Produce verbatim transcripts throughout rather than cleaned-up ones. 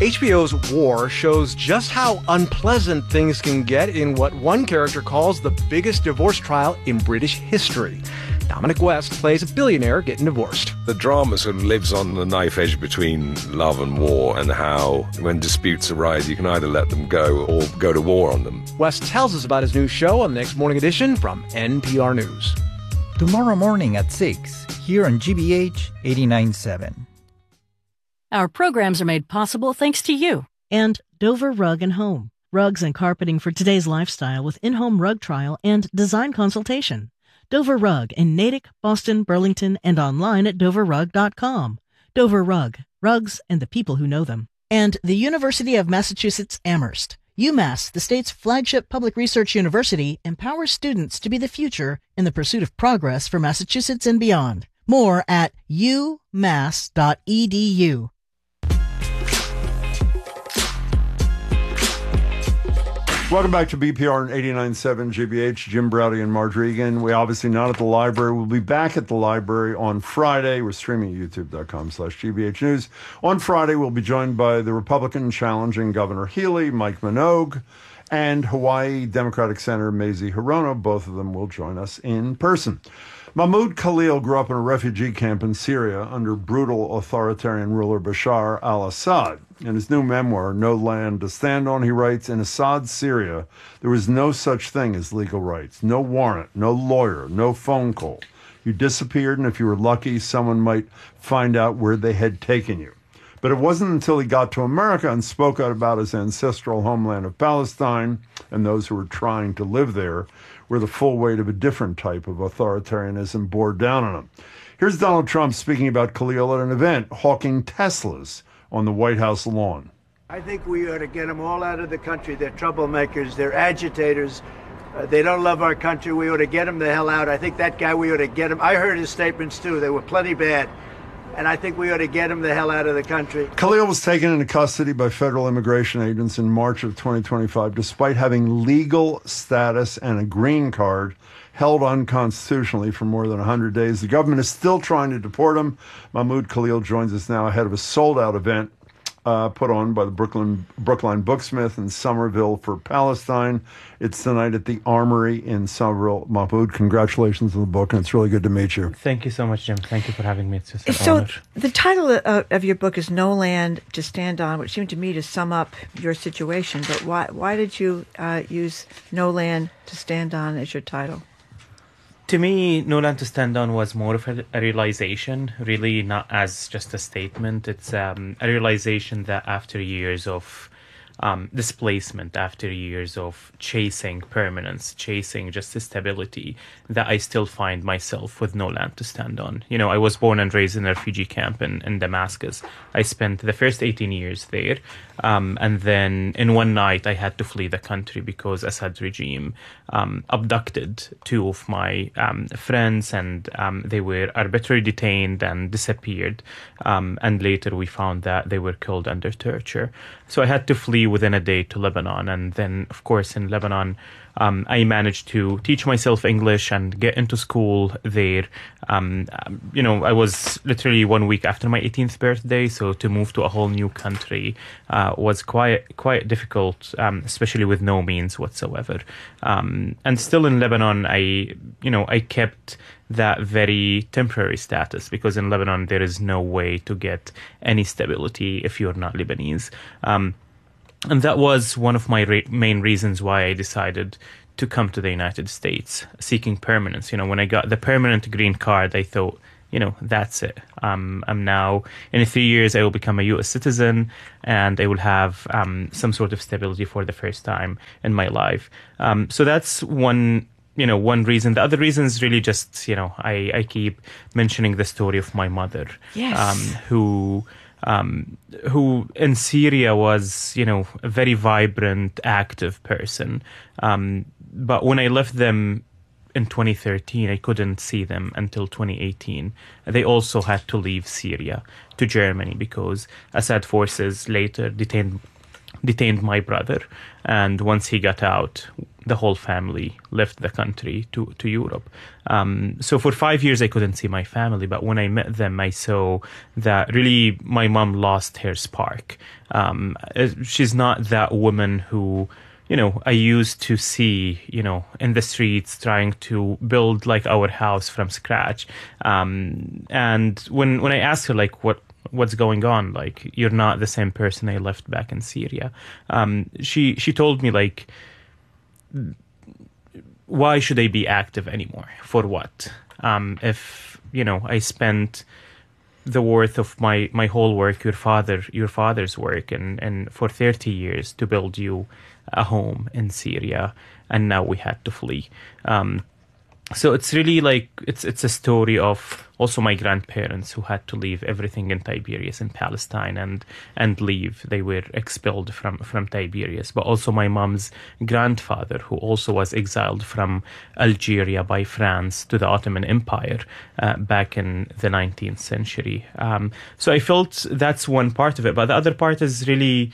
H B O's War shows just how unpleasant things can get in what one character calls the biggest divorce trial in British history. Dominic West plays a billionaire getting divorced. The drama sort of lives on the knife edge between love and war, and how when disputes arise, you can either let them go or go to war on them. West tells us about his new show on the Next Morning Edition from N P R News. Tomorrow morning at six, here on G B H eighty-nine point seven. Our programs are made possible thanks to you. And Dover Rug and Home. Rugs and carpeting for today's lifestyle with in-home rug trial and design consultation. Dover Rug in Natick, Boston, Burlington, and online at dover rug dot com. Dover Rug. Rugs and the people who know them. And the University of Massachusetts Amherst. UMass, the state's flagship public research university, empowers students to be the future in the pursuit of progress for Massachusetts and beyond. More at u mass dot e d u. Welcome back to B P R eighty-nine point seven G B H. Jim Browdy and Marge Regan. We're obviously not at the library. We'll be back at the library on Friday. We're streaming at youtube dot com slash G B H News. On Friday, we'll be joined by the Republican challenging Governor Healy, Mike Minogue, and Hawaii Democratic Senator Mazie Hirono. Both of them will join us in person. Mahmoud Khalil grew up in a refugee camp in Syria under brutal authoritarian ruler Bashar al-Assad. In his new memoir, No Land to Stand On, he writes, in Assad's Syria, there was no such thing as legal rights, no warrant, no lawyer, no phone call. You disappeared, and if you were lucky, someone might find out where they had taken you. But it wasn't until he got to America and spoke out about his ancestral homeland of Palestine and those who were trying to live there, where the full weight of a different type of authoritarianism bore down on him. Here's Donald Trump speaking about Khalil at an event, hawking Teslas on the White House lawn. I think we ought to get them all out of the country. They're troublemakers. They're agitators. Uh, they don't love our country. We ought to get them the hell out. I think that guy, we ought to get him. I heard his statements, too. They were plenty bad. And I think we ought to get him the hell out of the country. Khalil was taken into custody by federal immigration agents in March of twenty twenty-five, despite having legal status and a green card held unconstitutionally for more than one hundred days. The government is still trying to deport him. Mahmoud Khalil joins us now ahead of a sold-out event uh, put on by the Brooklyn Brookline Booksmith in Somerville for Palestine. It's tonight at the Armory in Somerville. Mahmoud, congratulations on the book, and it's really good to meet you. Thank you so much, Jim. Thank you for having me. It's just an so honor. The title of, of your book is No Land to Stand On, which seemed to me to sum up your situation. But why why did you uh, use No Land to Stand On as your title? To me, No Land to Stand On was more of a, a realization, really not as just a statement. It's um, a realization that after years of um, displacement, after years of chasing permanence, chasing just stability, that I still find myself with no land to stand on. You know, I was born and raised in a refugee camp in, in Damascus. I spent the first eighteen years there. Um, and then in one night, I had to flee the country because Assad's regime um, abducted two of my um, friends, and um, they were arbitrarily detained and disappeared. Um, and later we found that they were killed under torture. So I had to flee within a day to Lebanon. And then, of course, in Lebanon, Um, I managed to teach myself English and get into school there. Um, you know, I was literally one week after my eighteenth birthday, so to move to a whole new country uh, was quite quite difficult, um, especially with no means whatsoever. Um, and still in Lebanon, I, you know, I kept that very temporary status, because in Lebanon there is no way to get any stability if you're not Lebanese. Um, And that was one of my re- main reasons why I decided to come to the United States, seeking permanence. You know, when I got the permanent green card, I thought, you know, that's it. Um, I'm now, in three years, I will become a U S citizen, and I will have um, some sort of stability for the first time in my life. Um, so that's one, you know, one reason. The other reason is really just, you know, I, I keep mentioning the story of my mother, yes. um, who... Um, who in Syria was, you know, a very vibrant, active person. Um, but when I left them in twenty thirteen, I couldn't see them until twenty eighteen. They also had to leave Syria to Germany because Assad forces later detained detained my brother. And once he got out, the whole family left the country to, to Europe. Um, so for five years, I couldn't see my family. But when I met them, I saw that really my mom lost her spark. Um, she's not that woman who, you know, I used to see, you know, in the streets trying to build like our house from scratch. Um, and when, when I asked her, like, what, what's going on? Like, you're not the same person I left back in Syria. Um, she, she told me, like, why should I be active anymore? For what? Um, if, you know, I spent the worth of my, my whole work, your father, your father's work, and, and for thirty years to build you a home in Syria, and now we had to flee. Um, so it's really like, it's it's a story of also my grandparents who had to leave everything in Tiberias in Palestine and and leave. They were expelled from, from Tiberias. But also my mom's grandfather, who also was exiled from Algeria by France to the Ottoman Empire uh, back in the nineteenth century. Um, so I felt that's one part of it. But the other part is really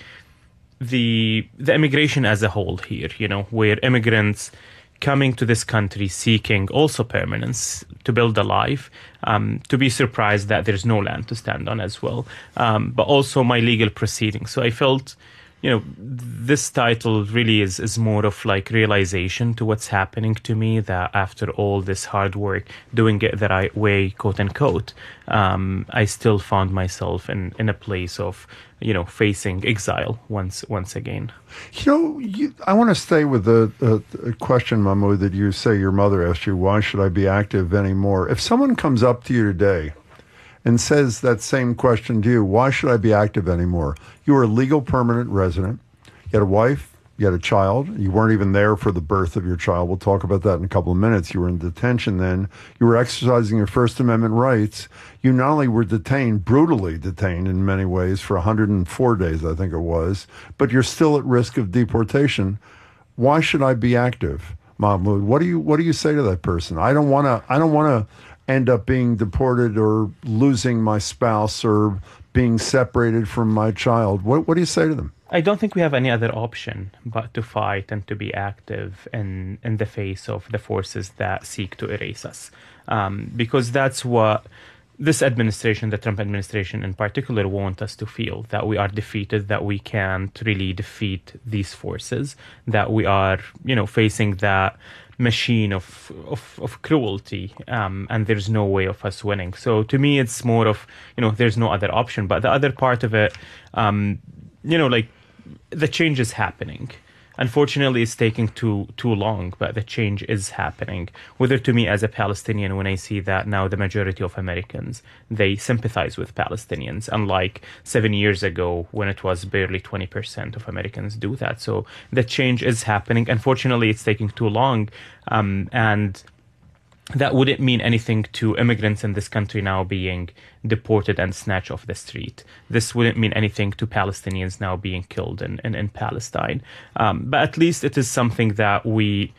the the immigration as a whole here, you know, where immigrants coming to this country seeking also permanence to build a life, um, to be surprised that there's no land to stand on as well, um, but also my legal proceedings. So I felt, you know, this title really is, is more of like realization to what's happening to me, that after all this hard work, doing it the right way, quote unquote, um, I still found myself in, in a place of, you know, facing exile once once again. You know, you, I want to stay with the, the, the question, Mahmoud, that you say your mother asked you, why should I be active anymore? If someone comes up to you today and says that same question to you, why should I be active anymore? You were a legal permanent resident. You had a wife. You had a child. You weren't even there for the birth of your child. We'll talk about that in a couple of minutes. You were in detention then. You were exercising your First Amendment rights. You not only were detained, brutally detained in many ways for one hundred four days, I think it was, but you're still at risk of deportation. Why should I be active, Mahmoud? What do you what do you say to that person? I don't want to I don't want to end up being deported or losing my spouse or being separated from my child. What what do you say to them? I don't think we have any other option but to fight and to be active in, in the face of the forces that seek to erase us. Um, because that's what this administration, the Trump administration in particular, want us to feel, that we are defeated, that we can't really defeat these forces, that we are, you know, facing that machine of of, of cruelty, um, and there's no way of us winning. So to me, it's more of, you know, there's no other option. But the other part of it, um, you know, like, the change is happening. Unfortunately, it's taking too too long, but the change is happening. Whether to me as a Palestinian, when I see that now the majority of Americans, they sympathize with Palestinians, unlike seven years ago when it was barely twenty percent of Americans do that. So the change is happening. Unfortunately, it's taking too long, um, and that wouldn't mean anything to immigrants in this country now being deported and snatched off the street. This wouldn't mean anything to Palestinians now being killed in, in, in Palestine. Um, but at least it is something that we,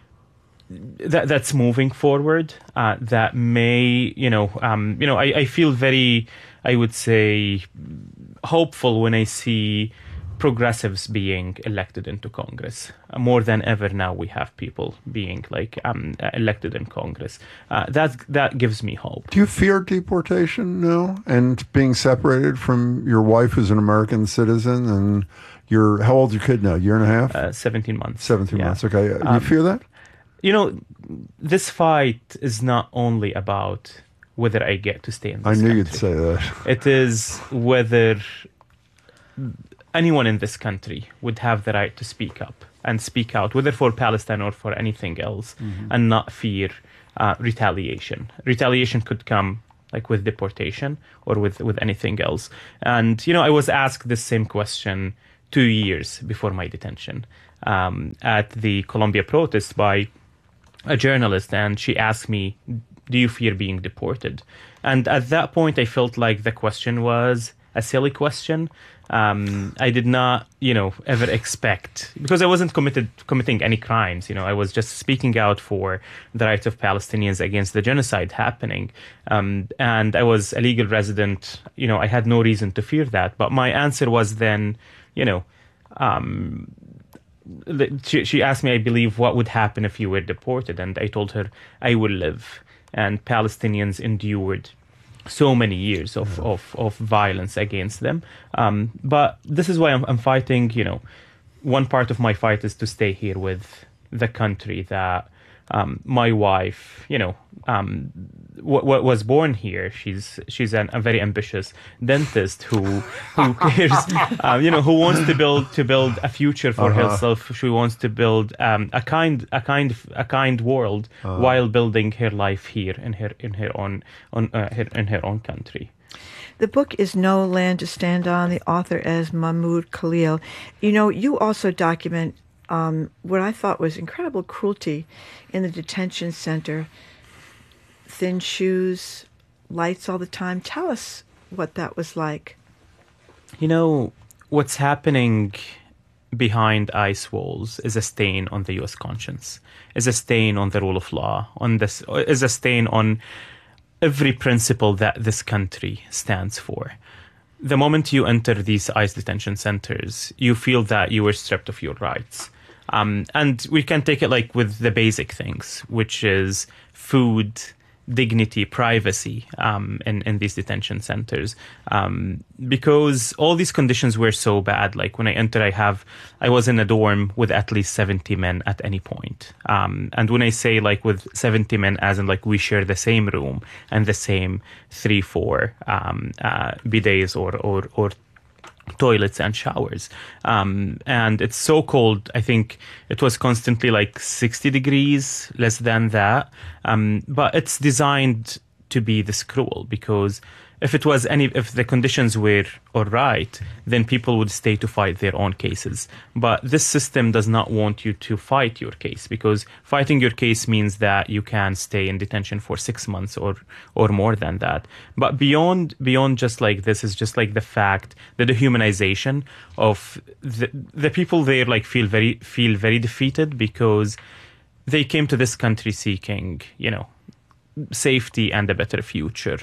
that that's moving forward, uh, that may, you know, um, you know, I, I feel very, I would say, hopeful when I see progressives being elected into Congress. Uh, more than ever now, we have people being like um, elected in Congress. Uh, that that gives me hope. Do you fear deportation now and being separated from your wife, who's an American citizen, and your how old's your kid now? Year and a half? Uh, Seventeen months. Seventeen yeah. months. Okay. You um, fear that? You know, this fight is not only about whether I get to stay in this I knew country. you'd say that. It is whether anyone in this country would have the right to speak up and speak out, whether for Palestine or for anything else, mm-hmm. and not fear uh, retaliation. Retaliation could come like with deportation or with, with anything else. And, you know, I was asked this same question two years before my detention um, at the Columbia protest by a journalist, and she asked me, do you fear being deported? And at that point, I felt like the question was a silly question. Um, I did not, you know, ever expect, because I wasn't committed committing any crimes. You know, I was just speaking out for the rights of Palestinians against the genocide happening. Um, and I was a legal resident. You know, I had no reason to fear that. But my answer was then, you know, um, she, she asked me, I believe, what would happen if you were deported, and I told her I will live. And Palestinians endured so many years of, of, of violence against them. Um, but this is why I'm, I'm fighting, you know, one part of my fight is to stay here with the country that um, my wife, you know, um, w- w- was born here. She's she's an, a very ambitious dentist who who cares, uh, you know, who wants to build to build a future for Uh-huh. herself. She wants to build um, a kind a kind a kind world Uh-huh. while building her life here in her in her own on uh, her, in her own country. The book is No Land to Stand On. The author is Mahmoud Khalil. You know, you also document um, what I thought was incredible cruelty in the detention center. Thin shoes, lights all the time. Tell us what that was like. You know, what's happening behind ice walls is a stain on the U S conscience, is a stain on the rule of law, on this, is a stain on every principle that this country stands for. The moment you enter these ICE detention centers, you feel that you were stripped of your rights. Um, and we can take it like with the basic things, which is food, dignity, privacy um, in, in these detention centers. Um, because all these conditions were so bad. Like when I entered, I have, I was in a dorm with at least seventy men at any point. Um, and when I say like with seventy men, as in like we share the same room and the same three, four um, uh, bidets or, or, or toilets and showers. Um, and it's so cold. I think it was constantly like sixty degrees, less than that. Um, but it's designed to be this cruel because if it was any, if the conditions were all right, then people would stay to fight their own cases. But this system does not want you to fight your case because fighting your case means that you can stay in detention for six months or or more than that. But beyond beyond just like this is just like the fact, the dehumanization of the the people there like feel very feel very defeated because they came to this country seeking, you know, safety and a better future.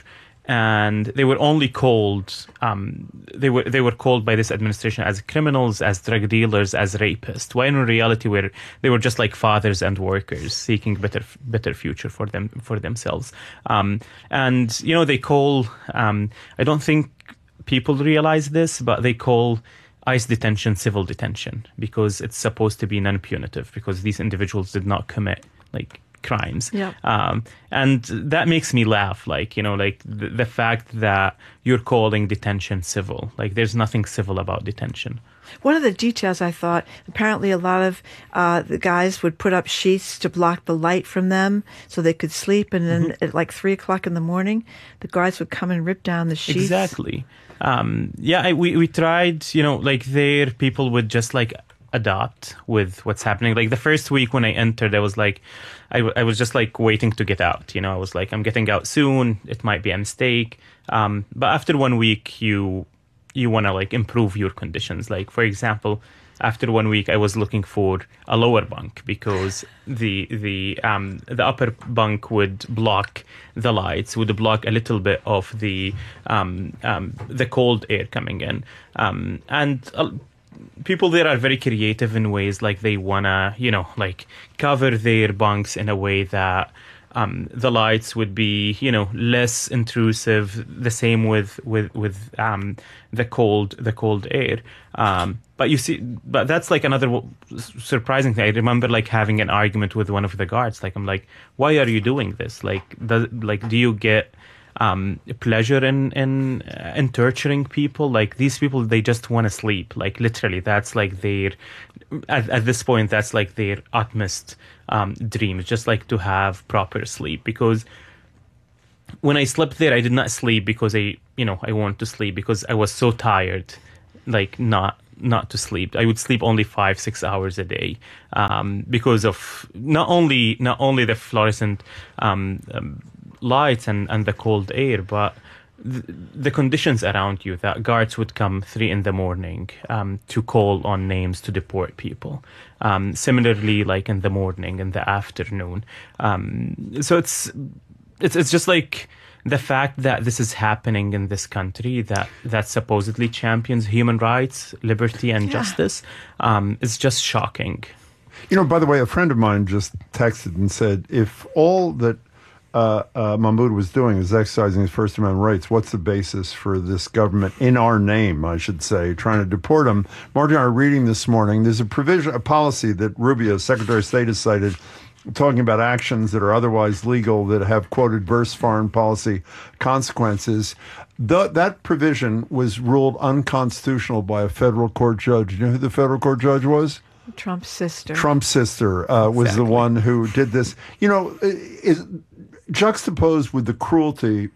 And they were only called, um, they were they were called by this administration as criminals, as drug dealers, as rapists. When in reality, were they were just like fathers and workers seeking better better future for them for themselves. Um, and you know they call. Um, I don't think people realize this, but they call ICE detention civil detention because it's supposed to be non-punitive because these individuals did not commit like crimes. Yeah. Um, and that makes me laugh, like, you know, like the, the fact that you're calling detention civil. Like, there's nothing civil about detention. One of the details I thought, apparently a lot of uh, the guys would put up sheets to block the light from them so they could sleep. And then mm-hmm. at like three o'clock in the morning, the guards would come and rip down the sheets. Exactly. Um, yeah, I, we, we tried, you know, like there people would just like adopt with what's happening. Like the first week when I entered, I was like, I, w- I was just like waiting to get out. You know, I was like, I'm getting out soon. It might be a mistake. Um, but after one week, you you want to like improve your conditions. Like, for example, after one week, I was looking for a lower bunk because the the um, the upper bunk would block the lights, would block a little bit of the um, um, the cold air coming in, um, and. Uh, People there are very creative in ways like they wanna, you know, like cover their bunks in a way that um, the lights would be, you know, less intrusive. The same with with with um, the cold the cold air. Um, but you see, but that's like another w- surprising thing. I remember like having an argument with one of the guards. Like I'm like, why are you doing this? Like, does like do you get Um, pleasure in in uh, in torturing people? Like these people, they just want to sleep. Like literally, that's like their at, at this point, that's like their utmost um, dream. Just like to have proper sleep. Because when I slept there, I did not sleep because I, you know, I wanted to sleep because I was so tired. Like not not to sleep. I would sleep only five six hours a day um, because of not only not only the fluorescent. Um, um, lights and, and the cold air, but th- the conditions around you, that guards would come three in the morning um, to call on names to deport people. Um, similarly, like in the morning, in the afternoon. Um, so it's, it's, it's just like the fact that this is happening in this country that that supposedly champions human rights, liberty, and Yeah. justice um, is just shocking. You know, by the way, a friend of mine just texted and said, if all that uh, uh, Mahmoud was doing is exercising his First Amendment rights, what's the basis for this government, in our name, I should say, trying to deport him? Margie and I are reading this morning, there's a provision, a policy that Rubio, Secretary of State, has cited, talking about actions that are otherwise legal that have, quote, adverse foreign policy consequences. The, that provision was ruled unconstitutional by a federal court judge. You know who the federal court judge was? Trump's sister. Trump's sister uh, was Exactly. the one who did this. You know, is juxtaposed with the cruelty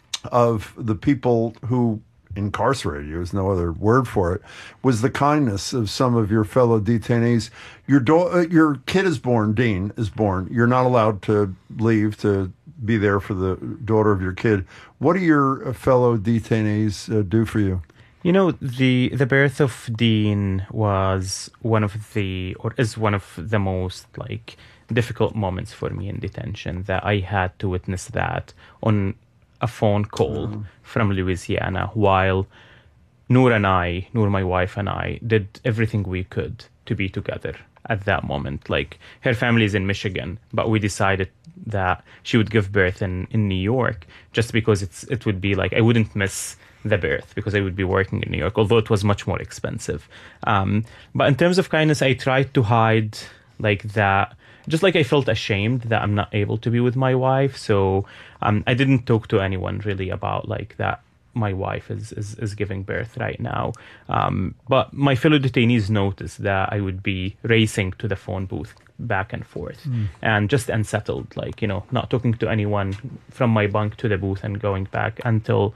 of the people who incarcerated you, there's no other word for it, was the kindness of some of your fellow detainees. Your do- uh, your kid is born, Dean is born. You're not allowed to leave to be there for the daughter of your kid. What do your fellow detainees uh, do for you? You know, the the birth of Dean was one of the, or is one of the most, like, difficult moments for me in detention, that I had to witness that on a phone call mm. from Louisiana, while Noor and I, Noor, my wife, and I did everything we could to be together at that moment. Like, her family is in Michigan, but we decided that she would give birth in, in New York, just because it's it would be like, I wouldn't miss the birth because I would be working in New York, although it was much more expensive. Um, but in terms of kindness, I tried to hide like that, just like I felt ashamed that I'm not able to be with my wife. So um, I didn't talk to anyone really about like that my wife is, is, is giving birth right now. Um, but my fellow detainees noticed that I would be racing to the phone booth back and forth mm. and just unsettled, like, you know, not talking to anyone from my bunk to the booth and going back until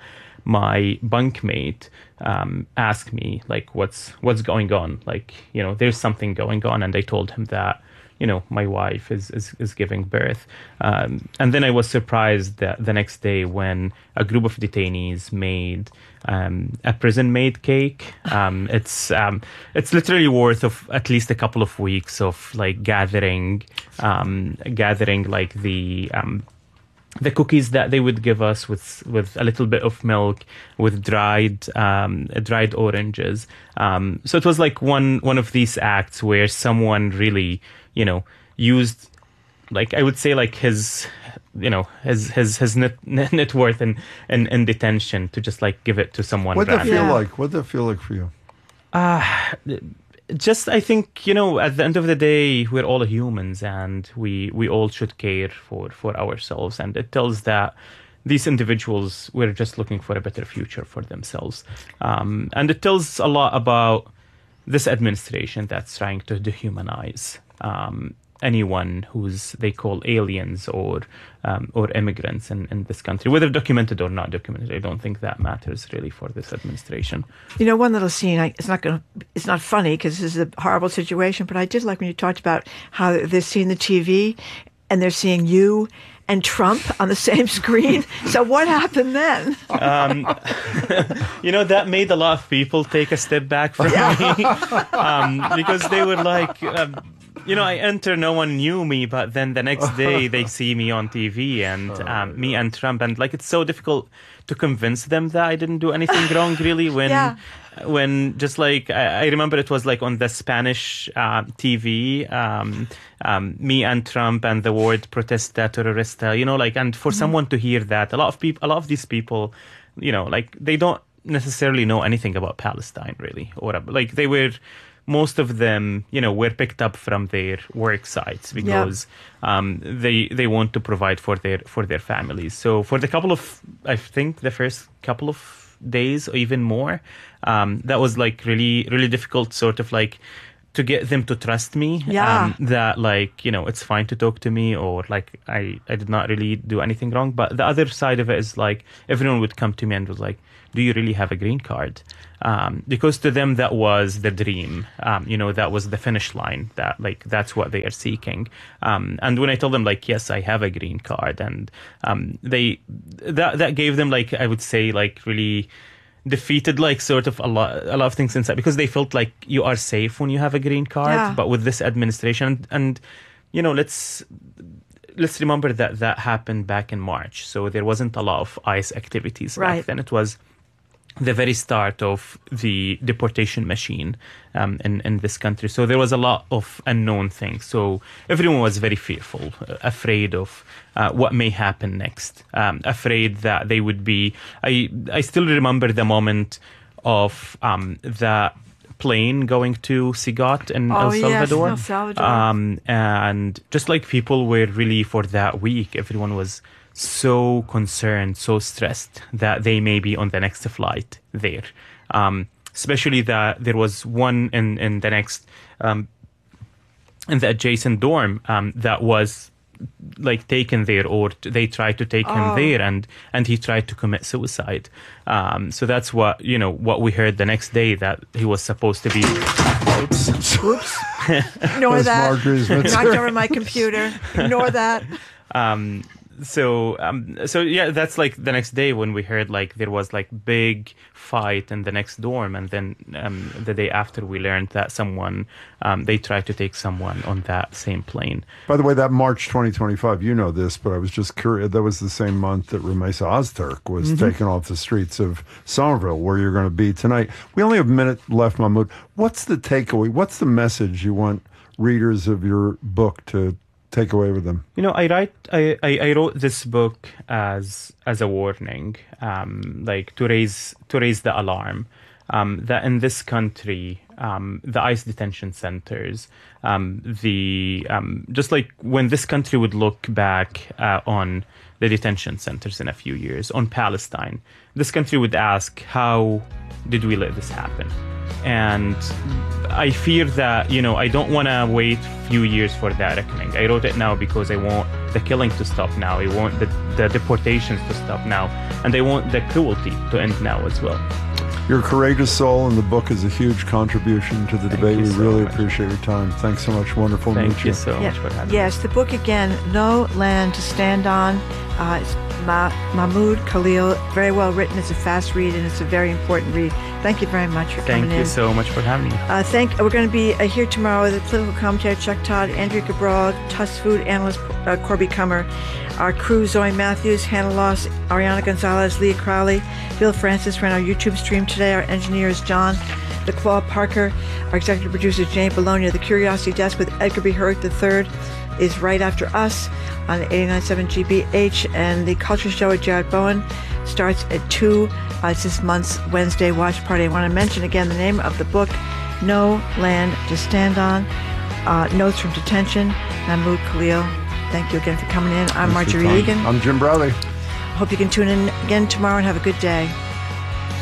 my bunkmate um, asked me, like, what's what's going on? Like, you know, there's something going on. And I told him that, you know, my wife is, is, is giving birth. Um, and then I was surprised that the next day when a group of detainees made um, a prison-made cake. Um, it's um, it's literally worth of at least a couple of weeks of, like, gathering, um, gathering, like, the... Um, the cookies that they would give us with with a little bit of milk, with dried um, dried oranges. Um, so it was like one one of these acts where someone really, you know, used, like, I would say, like, his, you know, his his his net net worth in, in, in detention to just, like, give it to someone. What did that feel Yeah. like? What did that feel like for you? Uh, just, I think, you know, at the end of the day, we're all humans, and we, we all should care for, for ourselves. And it tells that these individuals were just looking for a better future for themselves. Um, and it tells a lot about this administration that's trying to dehumanize um, anyone who's they call aliens or um, or immigrants in, in this country, whether documented or not documented. I don't think that matters really for this administration. You know, one little scene, I, it's not going to, it's not funny because this is a horrible situation, but I did like when you talked about how they're seeing the T V and they're seeing you and Trump on the same screen. So what happened then? Um, you know, that made a lot of people take a step back from me um, because they were like, um, you know, I enter, no one knew me, but then the next day they see me on T V and um, me and Trump, and like it's so difficult to convince them that I didn't do anything wrong, really. When, Yeah. when just like I, I remember it was like on the Spanish uh, T V, um, um, me and Trump and the word "protesta terrorista," you know, like, and for mm-hmm. someone to hear that, a lot of people, a lot of these people, you know, like they don't necessarily know anything about Palestine, really, or like they were. Most of them, you know, were picked up from their work sites because yeah. um, they they want to provide for their for their families. So for the couple of, I think the first couple of days or even more, um, that was like really really difficult, sort of like to get them to trust me. Yeah. Um, that like, you know, it's fine to talk to me, or like I I did not really do anything wrong. But the other side of it is like everyone would come to me and was like, do you really have a green card? Um, because to them that was the dream, um, you know, that was the finish line, that like that's what they are seeking. Um, and when I told them like, yes, I have a green card, and um, they that that gave them like, I would say, like really defeated like sort of a lot a lot of things inside, because they felt like you are safe when you have a green card. Yeah. But with this administration, and, and you know, let's let's remember that that happened back in March, so there wasn't a lot of ICE activities Right. back then. It was the very start of the deportation machine um, in, in this country. So there was a lot of unknown things. So everyone was very fearful, uh, afraid of uh, what may happen next, um, afraid that they would be... I, I still remember the moment of um, the plane going to Sigat in Oh, El yes, Salvador. El Salvador. Um, and just like people were really, for that week, everyone was so concerned, so stressed that they may be on the next flight there. Um, especially that there was one in, in the next, um, in the adjacent dorm um, that was like taken there, or t- they tried to take Oh. him there, and and he tried to commit suicide. Um, so that's what, you know, what we heard the next day, that he was supposed to be. Oops. Whoops. Ignore That's that. Marjorie's Knocked material. over my computer. Ignore that. Um, so, um, so yeah, that's like the next day when we heard like there was like big fight in the next dorm, and then um, the day after we learned that someone um, they tried to take someone on that same plane. By the way, that March twenty twenty-five, you know this, but I was just curious. That was the same month that Rumeysa Ozturk was Mm-hmm. taken off the streets of Somerville, where you're going to be tonight. We only have a minute left, Mahmoud. What's the takeaway? What's the message you want readers of your book to take away with them? You know, I write. I, I, I wrote this book as as a warning, um, like to raise to raise the alarm um, that in this country, um, the ICE detention centers, um, the um, just like when this country would look back uh, on the detention centers in a few years on Palestine, this country would ask, how did we let this happen? And I fear that, you know, I don't want to wait a few years for that reckoning. I wrote it now because I want the killing to stop now. I want the, the deportations to stop now. And I want the cruelty to end now as well. You're a courageous soul, and the book is a huge contribution to the Thank debate. you We so really much. appreciate your time. Thanks so much. Wonderful to Thank meet you you. so Yeah. much for having me. Yes, the book again, No Land to Stand On. Uh, it's Ma- Mahmoud Khalil. Very well written. It's a fast read, and it's a very important read. Thank you very much for Thank coming you in. so much for having me. Uh, thank. We're going to be uh, here tomorrow with the political commentator Chuck Todd, Andrea Cabral, Tuss Food analyst uh, Corby Cummer, our crew Zoe Matthews, Hannah Loss, Ariana Gonzalez, Leah Crowley, Bill Francis ran our YouTube stream today. Our engineer is John DeClaw Parker. Our executive producer is Jane Bologna. The Curiosity Desk with Edgar B. Hurrick the third is right after us on eighty-nine point seven G B H, and the Culture Show with Jared Bowen starts at two. Uh, it's this month's Wednesday watch party. I want to mention again the name of the book, No Land to Stand On, uh, Notes from Detention, Mahmoud Khalil. Thank you again for coming in. I'm Thanks for Marjorie your time. Egan. I'm Jim Browley. Hope you can tune in again tomorrow and have a good day.